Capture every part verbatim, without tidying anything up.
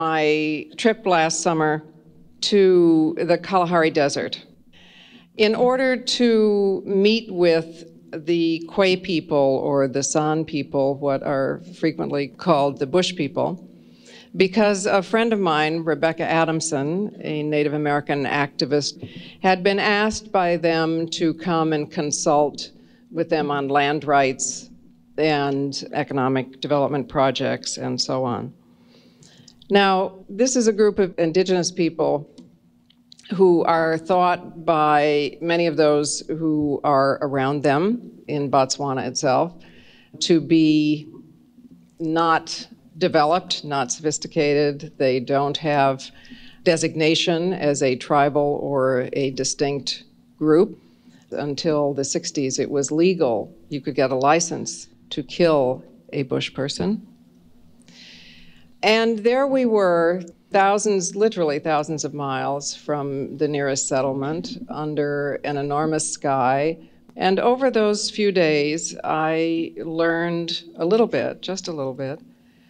my trip last summer to the Kalahari Desert in order to meet with the Kwe people, or the San people, what are frequently called the Bush people, because a friend of mine, Rebecca Adamson, a Native American activist, had been asked by them to come and consult with them on land rights and economic development projects and so on. Now, this is a group of indigenous people who are thought by many of those who are around them in Botswana itself to be not developed, not sophisticated. They don't have designation as a tribal or a distinct group. Until the sixties, it was legal. You could get a license to kill a bush person. And there we were, thousands, literally thousands of miles from the nearest settlement, under an enormous sky. And over those few days, I learned a little bit, just a little bit,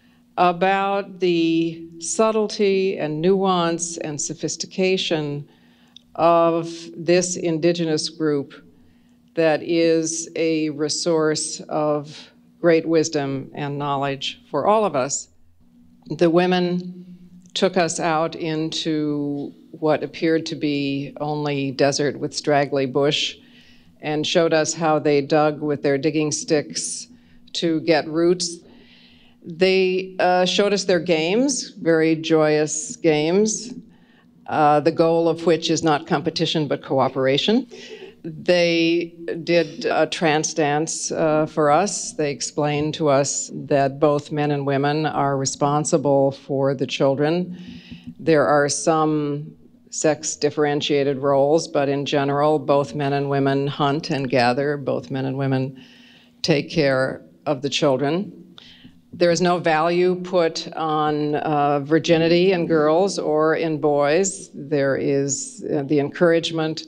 about the subtlety and nuance and sophistication of this indigenous group that is a resource of great wisdom and knowledge for all of us. The women took us out into what appeared to be only desert with straggly bush and showed us how they dug with their digging sticks to get roots. They uh, showed us their games, very joyous games, uh, the goal of which is not competition but cooperation. They did a trance dance uh, for us. They explained to us that both men and women are responsible for the children. There are some sex-differentiated roles, but in general, both men and women hunt and gather. Both men and women take care of the children. There is no value put on uh, virginity in girls or in boys. There is uh, the encouragement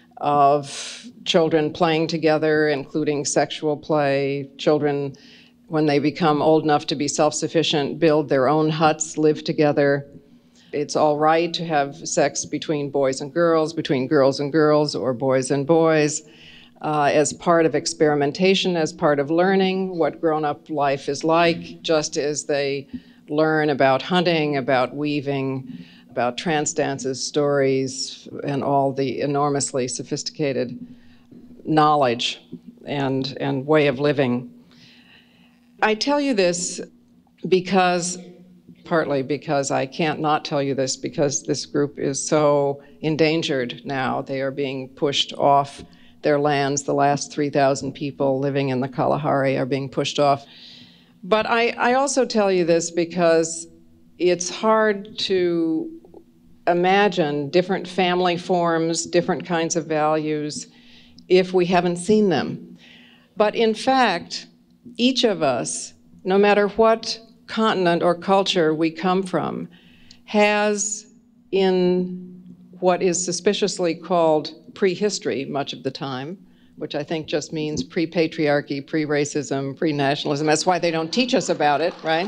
of children playing together, including sexual play. Children, when they become old enough to be self-sufficient, build their own huts, live together. It's all right to have sex between boys and girls, between girls and girls, or boys and boys, uh, as part of experimentation, as part of learning what grown-up life is like, just as they learn about hunting, about weaving, about trance dances, stories, and all the enormously sophisticated knowledge and, and way of living. I tell you this because, partly because I can't not tell you this, because this group is so endangered now. They are being pushed off their lands. The last three thousand people living in the Kalahari are being pushed off. But I, I also tell you this because it's hard to imagine different family forms, different kinds of values, if we haven't seen them. But in fact, each of us, no matter what continent or culture we come from, has in what is suspiciously called prehistory much of the time, which I think just means pre-patriarchy, pre-racism, pre-nationalism. That's why they don't teach us about it, right?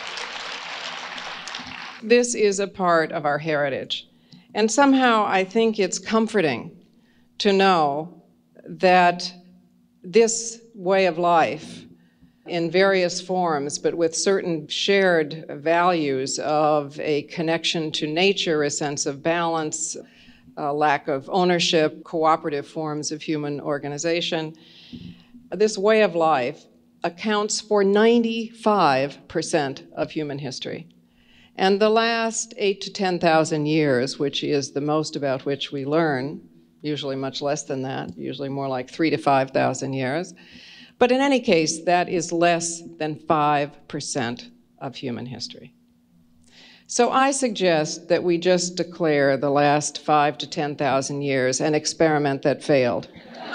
This is a part of our heritage. And somehow I think it's comforting to know that this way of life, in various forms, but with certain shared values of a connection to nature, a sense of balance, a lack of ownership, cooperative forms of human organization, this way of life accounts for ninety-five percent of human history. And the last eight to ten thousand years, which is the most about which we learn, usually much less than that, usually more like three to five thousand years. But in any case, that is less than five percent of human history. So I suggest that we just declare the last five to ten thousand years an experiment that failed.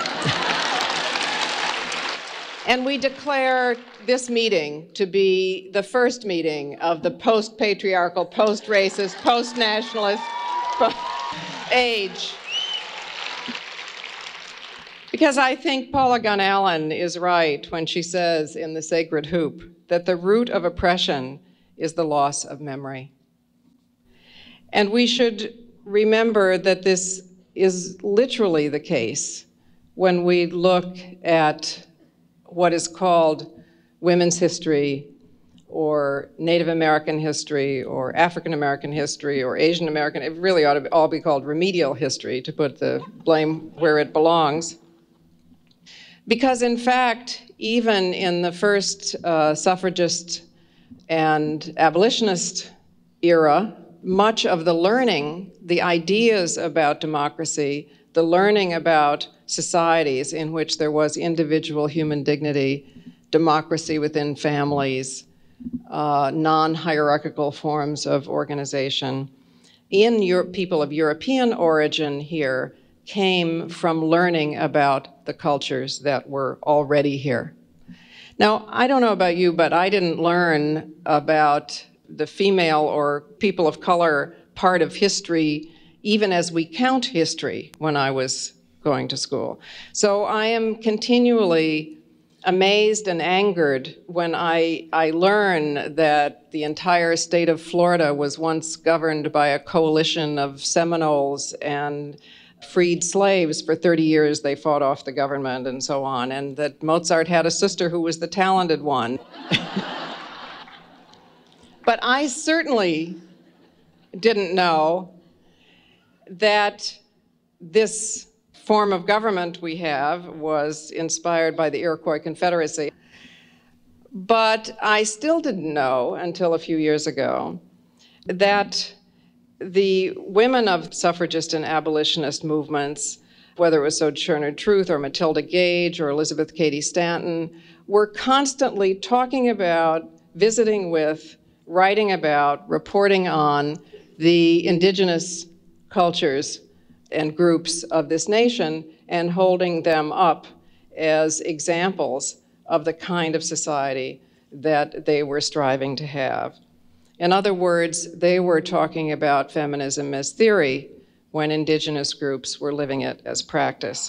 And we declare this meeting to be the first meeting of the post-patriarchal, post-racist, post-nationalist age. Because I think Paula Gunn Allen is right when she says in The Sacred Hoop that the root of oppression is the loss of memory. And we should remember that this is literally the case when we look at what is called women's history, or Native American history, or African American history, or Asian American. It really ought to all be called remedial history, to put the blame where it belongs. Because in fact, even in the first uh, suffragist and abolitionist era, much of the learning, the ideas about democracy, the learning about societies in which there was individual human dignity, democracy within families, uh, non-hierarchical forms of organization, in Europe, people of European origin here came from learning about the cultures that were already here. Now, I don't know about you, but I didn't learn about the female or people of color part of history even as we count history when I was going to school. So I am continually amazed and angered when I, I learn that the entire state of Florida was once governed by a coalition of Seminoles and freed slaves. For thirty years they fought off the government and so on, and that Mozart had a sister who was the talented one. But I certainly didn't know that this form of government we have was inspired by the Iroquois Confederacy. But I still didn't know until a few years ago that the women of suffragist and abolitionist movements, whether it was Sojourner Truth or Matilda Gage or Elizabeth Cady Stanton, were constantly talking about, visiting with, writing about, reporting on the indigenous cultures and groups of this nation and holding them up as examples of the kind of society that they were striving to have. In other words, they were talking about feminism as theory when indigenous groups were living it as practice.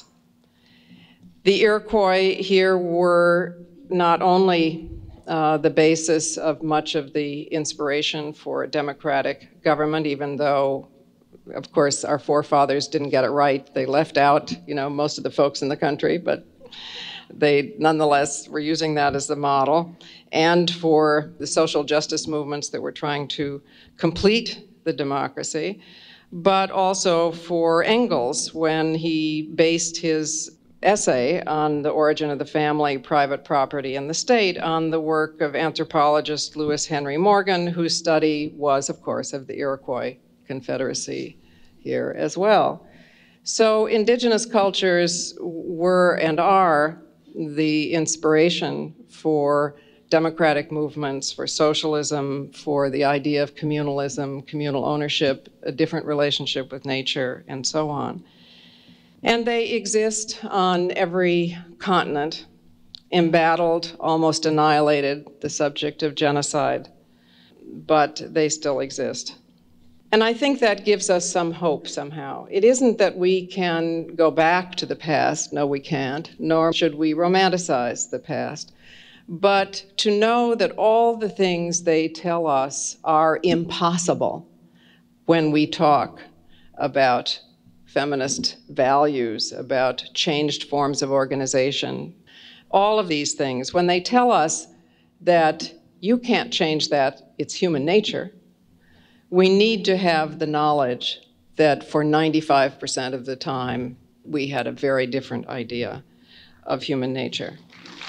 The Iroquois here were not only uh, the basis of much of the inspiration for a democratic government, even though, of course, our forefathers didn't get it right. They left out, you know, most of the folks in the country, but they nonetheless were using that as the model, and for the social justice movements that were trying to complete the democracy, but also for Engels when he based his essay on the origin of the family, private property, and the state on the work of anthropologist Lewis Henry Morgan, whose study was, of course, of the Iroquois Confederacy here as well. So indigenous cultures were and are the inspiration for democratic movements, for socialism, for the idea of communalism, communal ownership, a different relationship with nature, and so on. And they exist on every continent, embattled, almost annihilated, the subject of genocide, but they still exist. And I think that gives us some hope somehow. It isn't that we can go back to the past, no we can't, nor should we romanticize the past, but to know that all the things they tell us are impossible when we talk about feminist values, about changed forms of organization, all of these things, when they tell us that you can't change that, it's human nature, we need to have the knowledge that for ninety-five percent of the time, we had a very different idea of human nature.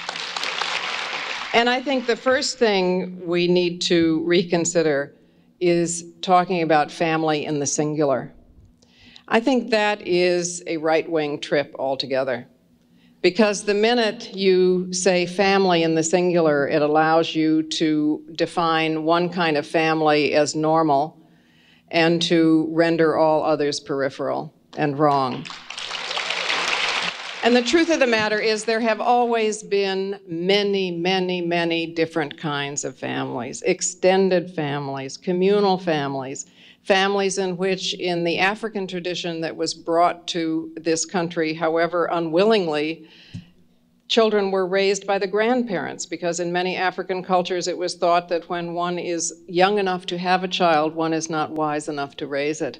And I think the first thing we need to reconsider is talking about family in the singular. I think that is a right-wing trip altogether. Because the minute you say family in the singular, it allows you to define one kind of family as normal and to render all others peripheral and wrong. And the truth of the matter is there have always been many, many, many different kinds of families, extended families, communal families, families in which, in the African tradition that was brought to this country, however unwillingly, Children were raised by the grandparents because in many African cultures it was thought that when one is young enough to have a child, one is not wise enough to raise it.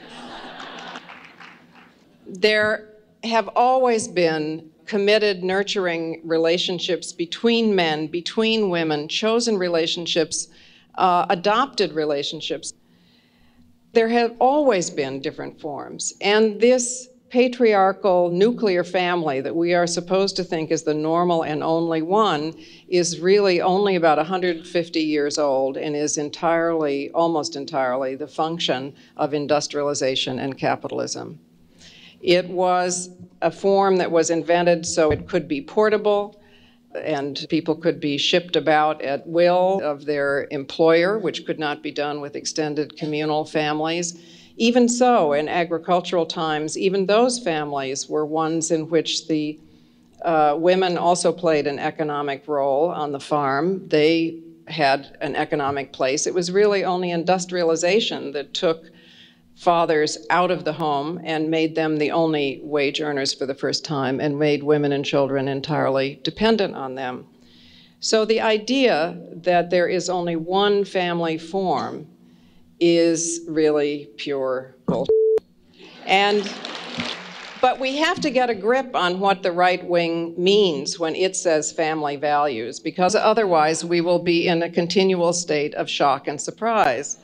There have always been committed, nurturing relationships between men, between women, chosen relationships, uh, adopted relationships. There have always been different forms, and this patriarchal nuclear family that we are supposed to think is the normal and only one is really only about one hundred fifty years old and is entirely, almost entirely, the function of industrialization and capitalism. It was a form that was invented so it could be portable and people could be shipped about at will of their employer, which could not be done with extended communal families. Even so, in agricultural times, even those families were ones in which the uh, women also played an economic role on the farm. They had an economic place. It was really only industrialization that took fathers out of the home and made them the only wage earners for the first time and made women and children entirely dependent on them. So the idea that there is only one family form is really pure bullshit. And, but we have to get a grip on what the right wing means when it says family values, because otherwise we will be in a continual state of shock and surprise.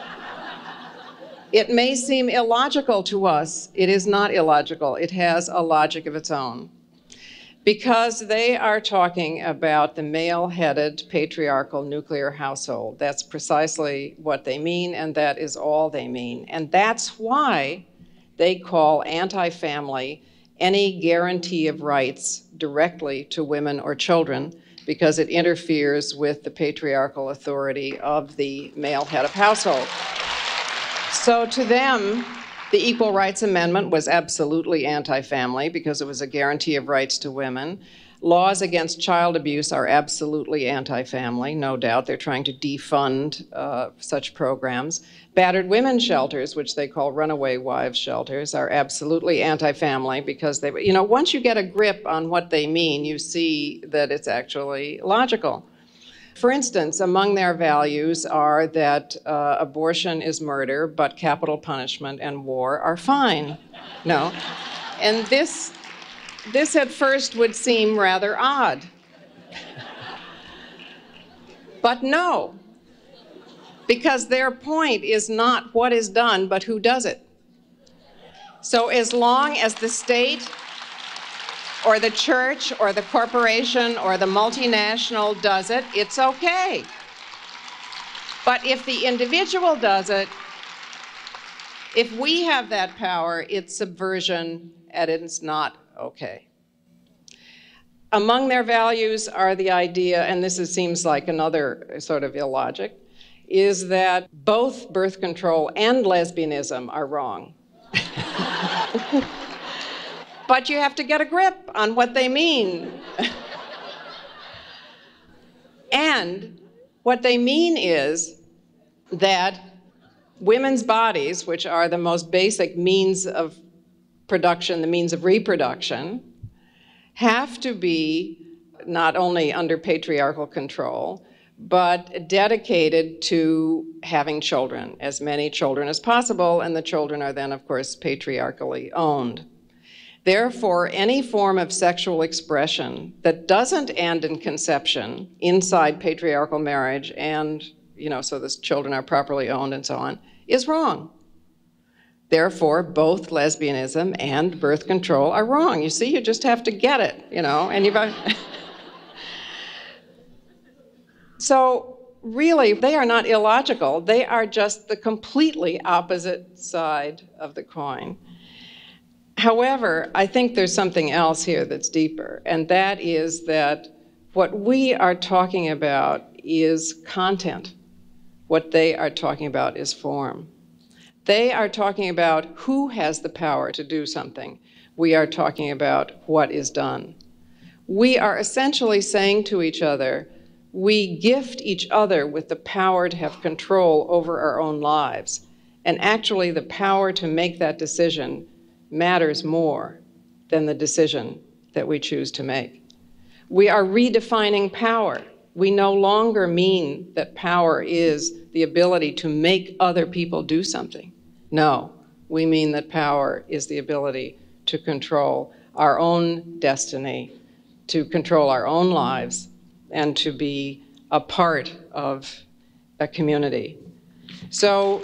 It may seem illogical to us. It is not illogical. It has a logic of its own. Because they are talking about the male-headed patriarchal nuclear household. That's precisely what they mean, and that is all they mean. And that's why they call anti-family any guarantee of rights directly to women or children, because it interferes with the patriarchal authority of the male head of household. So to them, the Equal Rights Amendment was absolutely anti-family because it was a guarantee of rights to women. Laws against child abuse are absolutely anti-family, no doubt. They're trying to defund uh, such programs. Battered women's shelters, which they call runaway wives shelters, are absolutely anti-family because they, you know, once you get a grip on what they mean, you see that it's actually logical. For instance, among their values are that uh, abortion is murder, but capital punishment and war are fine. No. And this, this at first would seem rather odd. But no, because their point is not what is done, but who does it. So as long as the state or the church or the corporation or the multinational does it, it's okay. But if the individual does it, if we have that power, it's subversion and it's not okay. Among their values are the idea, and this is, seems like another sort of illogic, is that both birth control and lesbianism are wrong. But you have to get a grip on what they mean. And what they mean is that women's bodies, which are the most basic means of production, the means of reproduction, have to be not only under patriarchal control, but dedicated to having children, as many children as possible, and the children are then, of course, patriarchally owned. Therefore, any form of sexual expression that doesn't end in conception inside patriarchal marriage and, you know, so the children are properly owned and so on, is wrong. Therefore, both lesbianism and birth control are wrong. You see, you just have to get it, you know, and you've... So really, they are not illogical. They are just the completely opposite side of the coin. However, I think there's something else here that's deeper, and that is that what we are talking about is content. What they are talking about is form. They are talking about who has the power to do something. We are talking about what is done. We are essentially saying to each other, we gift each other with the power to have control over our own lives, and actually the power to make that decision matters more than the decision that we choose to make. We are redefining power. We no longer mean that power is the ability to make other people do something. No, we mean that power is the ability to control our own destiny, to control our own lives, and to be a part of a community. So,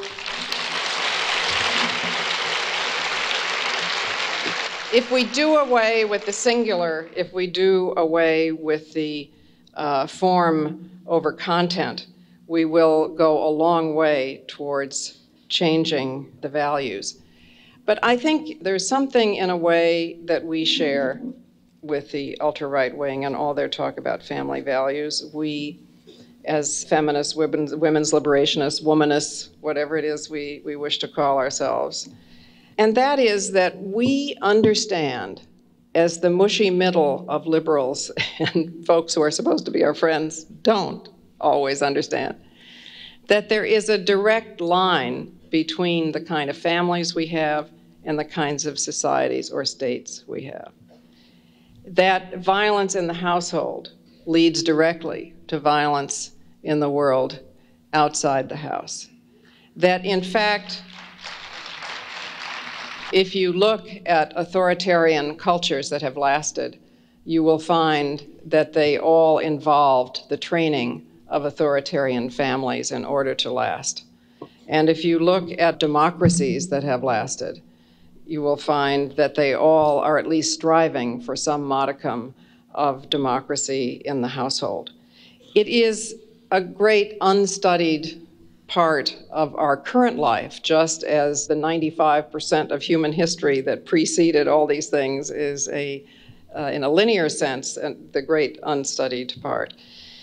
if we do away with the singular, if we do away with the uh, form over content, we will go a long way towards changing the values. But I think there's something in a way that we share with the ultra-right wing and all their talk about family values. We, as feminists, women's, women's liberationists, womanists, whatever it is we, we wish to call ourselves, and that is that we understand, as the mushy middle of liberals and folks who are supposed to be our friends don't always understand, that there is a direct line between the kind of families we have and the kinds of societies or states we have. That violence in the household leads directly to violence in the world outside the house. That, in fact, if you look at authoritarian cultures that have lasted, you will find that they all involved the training of authoritarian families in order to last. And if you look at democracies that have lasted, you will find that they all are at least striving for some modicum of democracy in the household. It is a great unstudied part of our current life, just as the ninety-five percent of human history that preceded all these things is a, uh, in a linear sense, uh, the great unstudied part,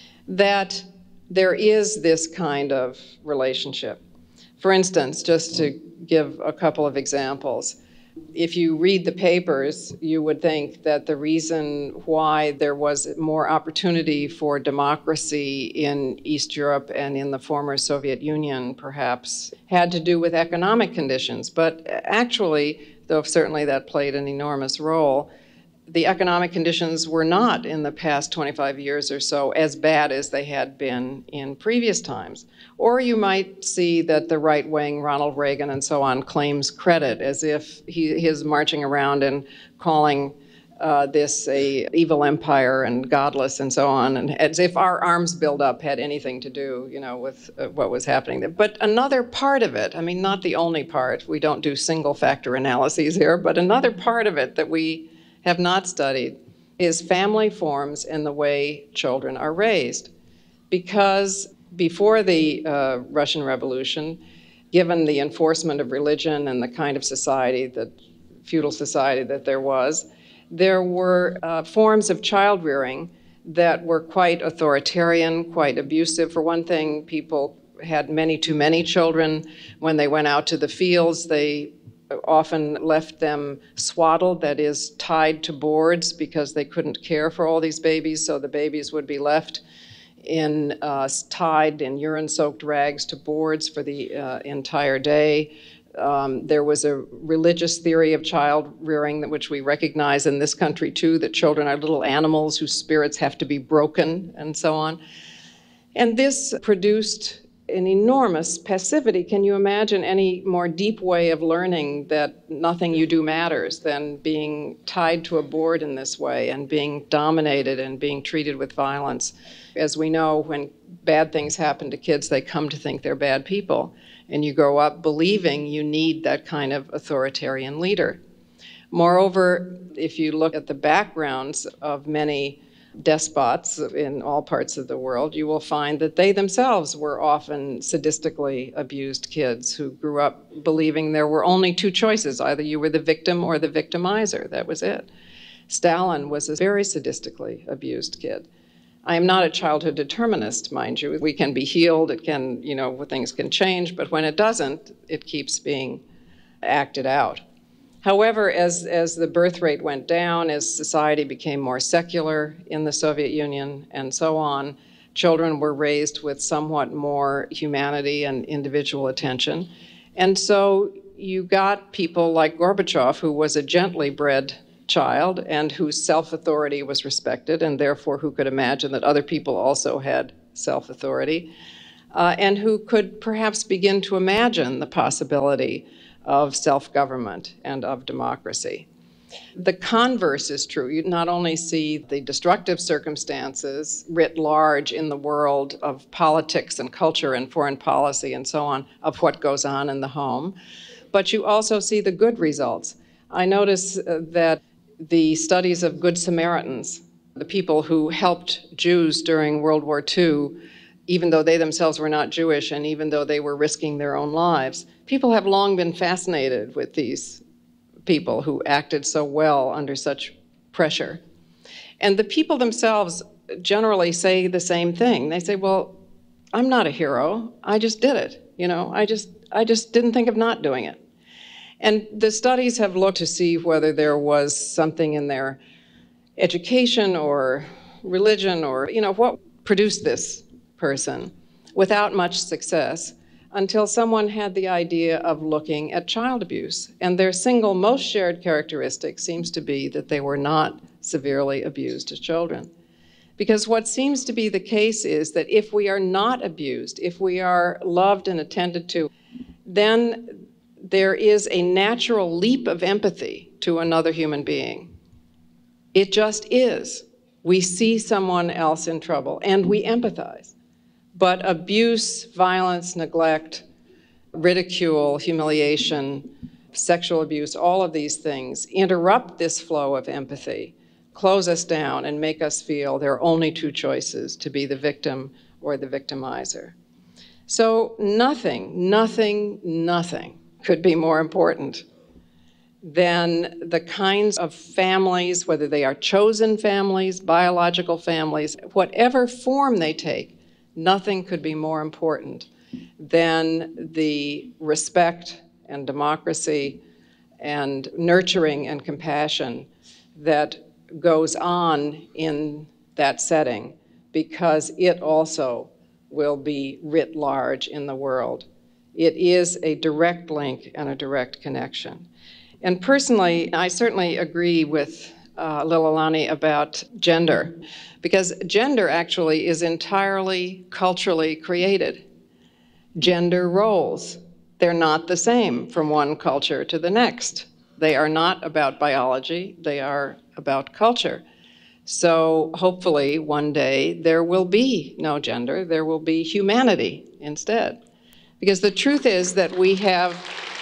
that there is this kind of relationship. For instance, just to give a couple of examples, if you read the papers, you would think that the reason why there was more opportunity for democracy in East Europe and in the former Soviet Union, perhaps, had to do with economic conditions. But actually, though certainly that played an enormous role, the economic conditions were not in the past twenty-five years or so as bad as they had been in previous times. Or you might see that the right wing, Ronald Reagan and so on, claims credit as if he is marching around and calling uh, this a evil empire and godless and so on, and as if our arms buildup had anything to do, you know, with uh, what was happening there. But another part of it, I mean, not the only part, we don't do single factor analyses here, but another part of it that we have not studied is family forms and the way children are raised. Because before the uh, Russian Revolution, given the enforcement of religion and the kind of society, that feudal society that there was, there were uh, forms of child rearing that were quite authoritarian, quite abusive. For one thing, people had many too many children. When they went out to the fields, they often left them swaddled, that is, tied to boards, because they couldn't care for all these babies, so the babies would be left in uh, tied in urine-soaked rags to boards for the uh, entire day. Um, there was a religious theory of child rearing, which we recognize in this country too, that children are little animals whose spirits have to be broken and so on. And this produced an enormous passivity. Can you imagine any more deep way of learning that nothing you do matters than being tied to a board in this way and being dominated and being treated with violence? As we know, when bad things happen to kids, they come to think they're bad people. And you grow up believing you need that kind of authoritarian leader. Moreover, if you look at the backgrounds of many despots in all parts of the world, you will find that they themselves were often sadistically abused kids who grew up believing there were only two choices. Either you were the victim or the victimizer. That was it. Stalin was a very sadistically abused kid. I am not a childhood determinist, mind you. We can be healed, it can, you know, things can change, but when it doesn't, it keeps being acted out. However, as, as the birth rate went down, as society became more secular in the Soviet Union and so on, children were raised with somewhat more humanity and individual attention. And so you got people like Gorbachev, who was a gently bred child and whose self-authority was respected, and therefore who could imagine that other people also had self-authority, uh, and who could perhaps begin to imagine the possibility of self-government and of democracy. The converse is true. You not only see the destructive circumstances writ large in the world of politics and culture and foreign policy and so on, of what goes on in the home, but you also see the good results. I notice uh, that the studies of Good Samaritans, the people who helped Jews during World War Two, even though they themselves were not Jewish and even though they were risking their own lives, people have long been fascinated with these people who acted so well under such pressure. And the people themselves generally say the same thing. They say, well, I'm not a hero. I just did it. You know, I just, I just didn't think of not doing it. And the studies have looked to see whether there was something in their education or religion or, you know, what produced this person without much success, until someone had the idea of looking at child abuse. And their single most shared characteristic seems to be that they were not severely abused as children. Because what seems to be the case is that if we are not abused, if we are loved and attended to, then there is a natural leap of empathy to another human being. It just is. We see someone else in trouble and we empathize. But abuse, violence, neglect, ridicule, humiliation, sexual abuse, all of these things interrupt this flow of empathy, close us down, and make us feel there are only two choices, to be the victim or the victimizer. So nothing, nothing, nothing could be more important than the kinds of families, whether they are chosen families, biological families, whatever form they take. Nothing could be more important than the respect and democracy and nurturing and compassion that goes on in that setting, because it also will be writ large in the world. It is a direct link and a direct connection. And personally, I certainly agree with uh, Lililani about gender, because gender actually is entirely culturally created. Gender roles, they're not the same from one culture to the next. They are not about biology, they are about culture. So hopefully one day there will be no gender, there will be humanity instead. Because the truth is that we have,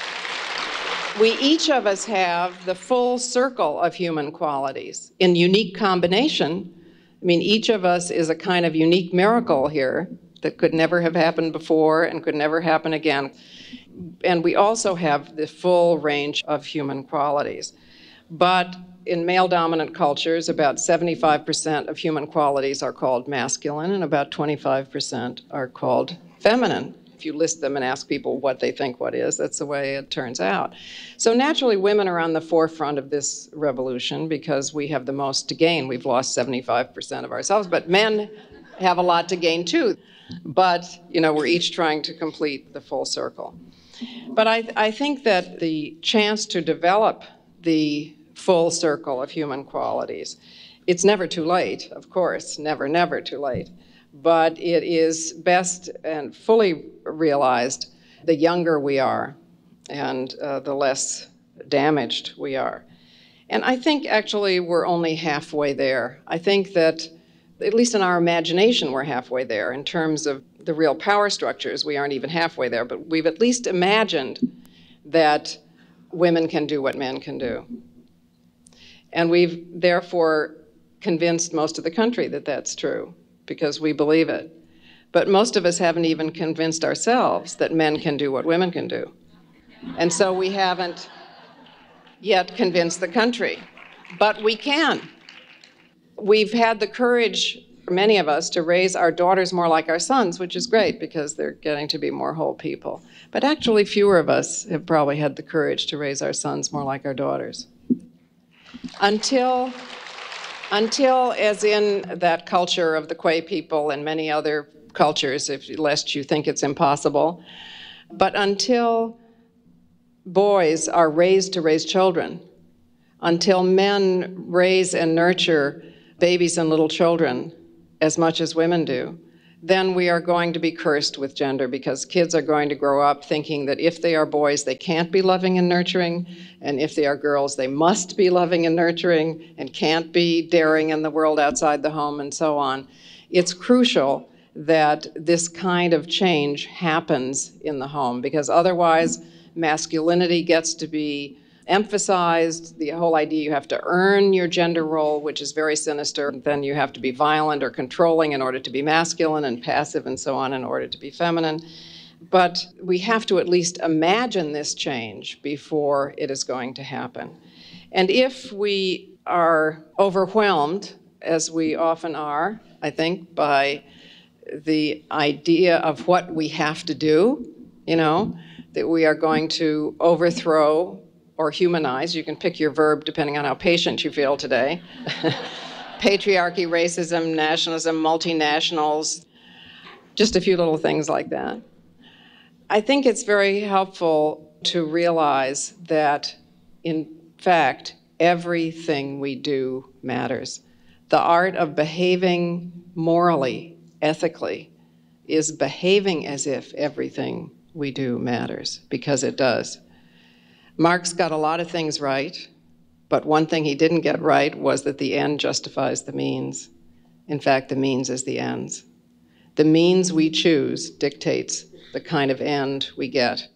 we each of us have the full circle of human qualities in unique combination. I mean, each of us is a kind of unique miracle here that could never have happened before and could never happen again. And we also have the full range of human qualities. But in male-dominant cultures, about seventy-five percent of human qualities are called masculine and about twenty-five percent are called feminine. If you list them and ask people what they think what is, that's the way it turns out. So naturally, women are on the forefront of this revolution because we have the most to gain. We've lost seventy-five percent of ourselves, but men have a lot to gain too. But, you know, we're each trying to complete the full circle. But I, I think that the chance to develop the full circle of human qualities, it's never too late, of course, never, never too late. But it is best and fully realized the younger we are and uh, the less damaged we are. And I think actually we're only halfway there. I think that, at least in our imagination, we're halfway there. In terms of the real power structures, we aren't even halfway there, but we've at least imagined that women can do what men can do. And we've therefore convinced most of the country that that's true, because we believe it. But most of us haven't even convinced ourselves that men can do what women can do. And so we haven't yet convinced the country. But we can. We've had the courage, many of us, to raise our daughters more like our sons, which is great because they're getting to be more whole people. But actually fewer of us have probably had the courage to raise our sons more like our daughters. Until Until, as in that culture of the Quay people and many other cultures, if lest you think it's impossible, but until boys are raised to raise children, until men raise and nurture babies and little children as much as women do, then we are going to be cursed with gender, because kids are going to grow up thinking that if they are boys, they can't be loving and nurturing, and if they are girls, they must be loving and nurturing and can't be daring in the world outside the home, and so on. It's crucial that this kind of change happens in the home, because otherwise masculinity gets to be emphasized, the whole idea you have to earn your gender role, which is very sinister. Then you have to be violent or controlling in order to be masculine, and passive and so on in order to be feminine. But we have to at least imagine this change before it is going to happen. And if we are overwhelmed, as we often are, I think, by the idea of what we have to do, you know, that we are going to overthrow or humanize, you can pick your verb depending on how patient you feel today, patriarchy, racism, nationalism, multinationals, just a few little things like that. I think it's very helpful to realize that, in fact, everything we do matters. The art of behaving morally, ethically, is behaving as if everything we do matters, because it does. Marx got a lot of things right, but one thing he didn't get right was that the end justifies the means. In fact, the means is the ends. The means we choose dictates the kind of end we get.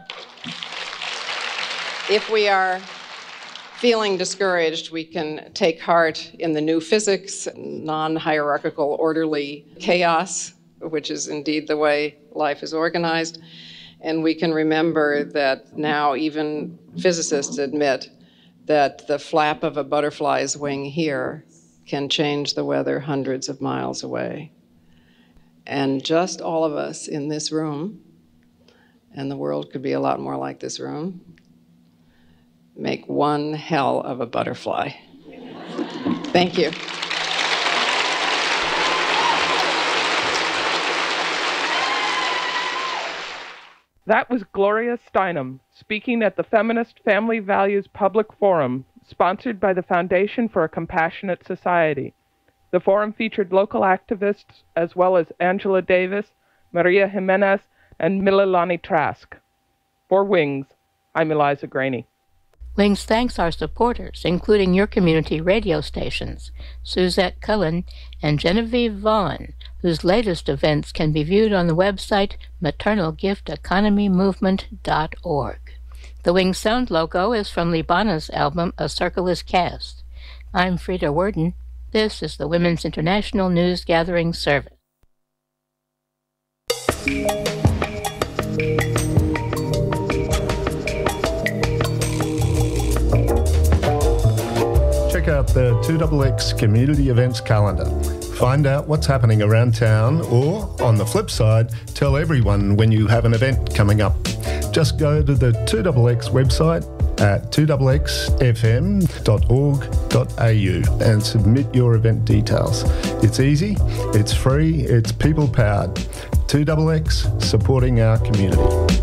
If we are feeling discouraged, we can take heart in the new physics, non-hierarchical, orderly chaos, which is indeed the way life is organized. And we can remember that now even physicists admit that the flap of a butterfly's wing here can change the weather hundreds of miles away. And just all of us in this room, and the world could be a lot more like this room, make one hell of a butterfly. Thank you. That was Gloria Steinem speaking at the Feminist Family Values Public Forum, sponsored by the Foundation for a Compassionate Society. The forum featured local activists as well as Angela Davis, Maria Jimenez, and Mililani Trask. For Wings, I'm Eliza Graney. Wings thanks our supporters, including your community radio stations, Suzette Cullen and Genevieve Vaughn, whose latest events can be viewed on the website maternal gift economy movement dot org. The Wings sound logo is from Libana's album A Circle is Cast. I'm Frida Worden. This is the Women's International News Gathering Service. Check out the two X X community events calendar. Find out what's happening around town, or, on the flip side, tell everyone when you have an event coming up. Just go to the two X X website at two x x f m dot org dot a u and submit your event details. It's easy, it's free, it's people-powered. two X X, supporting our community.